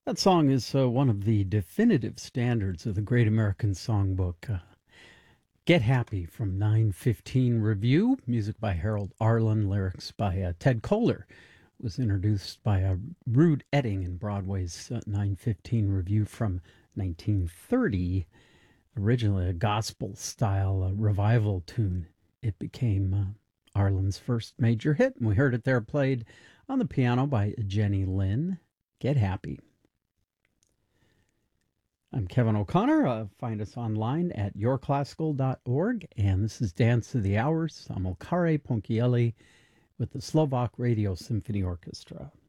That song is one of the definitive standards of the Great American Songbook. Get Happy from 9:15 Review, music by Harold Arlen, lyrics by Ted Koehler. Was introduced by Rude Etting in Broadway's 9:15 Review from 1930. Originally a gospel-style revival tune, it became Arlen's first major hit, and we heard it there played on the piano by Jenny Lynn. Get Happy. I'm Kevin O'Connor. Find us online at yourclassical.org. And this is Dance of the Hours. I'm Amilcare Ponchielli with the Slovak Radio Symphony Orchestra.